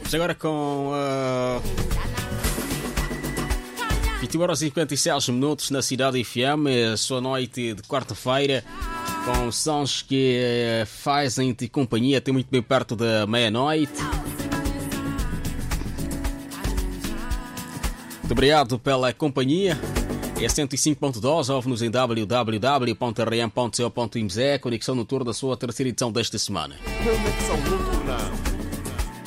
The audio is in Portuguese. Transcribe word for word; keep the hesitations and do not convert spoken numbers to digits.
Agora com uh, vinte e uma horas e cinquenta e seis minutos na Cidade F M, a sua noite de quarta-feira, com sons que uh, fazem-te companhia até muito bem perto da meia-noite. Muito obrigado pela companhia. É cento e cinco ponto dois, ouve-nos em w w w ponto r m ponto co ponto m z, conexão noturna da sua terceira edição desta semana. Conexão noturna.